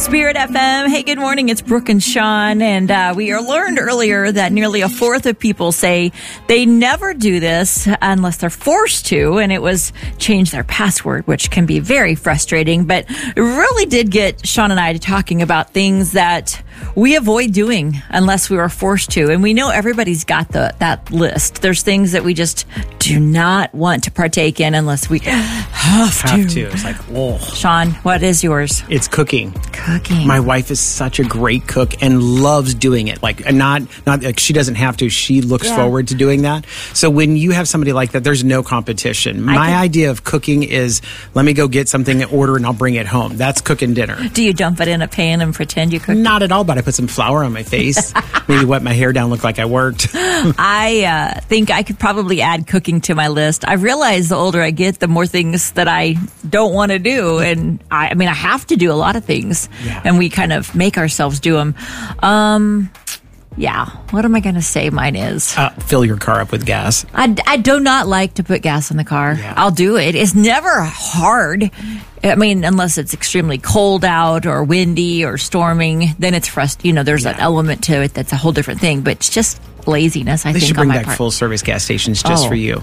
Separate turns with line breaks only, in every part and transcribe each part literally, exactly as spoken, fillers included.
Spirit F M. Hey, good morning. It's Brooke and Sean. And uh, we are learned earlier that nearly a fourth of people say they never do this unless they're forced to. And it was change their password, which can be very frustrating. But it really did get Sean and I talking about things that we avoid doing unless we were forced to. And we know everybody's got the that list. There's things that we just do not want to partake in unless we have to.
Have to. It's like, oh.
Sean, what is yours?
It's cooking.
Cooking.
My wife is such a great cook and loves doing it. Like, not, not like she doesn't have to. She looks
Yeah.
forward to doing that. So when you have somebody like that, there's no competition. My
can-
idea of cooking is, let me go get something, order, and I'll bring it home. That's cooking dinner.
Do you dump it in a pan and pretend you cook?
Not at all, but I put some flour on my face. Maybe wet my hair down, look like I worked.
I uh, think I could probably add cooking to my list. I realize the older I get, the more things that I don't want to do. And I, I mean, I have to do a lot of things.
Yeah.
And we kind of make ourselves do them. Um, yeah. What am I going to say mine is?
Uh, fill your car up with gas.
I, I do not like to put gas in the car.
Yeah.
I'll do it. It's never hard. I mean, unless it's extremely cold out or windy or storming, then it's frust. You know, there's an element to it that's a whole different thing. But it's just laziness, I
They
think,
should
on
bring
my
back
part.
full service gas stations just
Oh.
for you.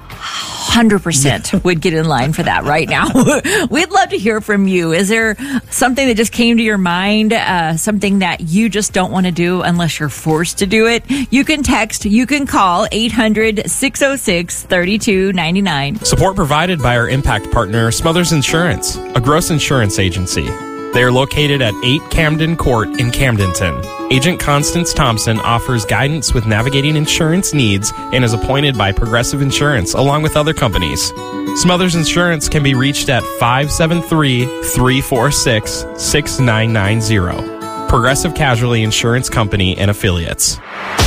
one hundred percent would get in line for that right now. We'd love to hear from you. Is there something that just came to your mind, uh, something that you just don't want to do unless you're forced to do it? You can text, you can call eight hundred, six oh six, three two nine nine.
Support provided by our impact partner, Smothers Insurance, a gross insurance agency. They are located at eight Camden Court in Camdenton. Agent Constance Thompson offers guidance with navigating insurance needs and is appointed by Progressive Insurance along with other companies. Smothers Insurance can be reached at five seven three, three four six, six nine nine zero. Progressive Casualty Insurance Company and Affiliates.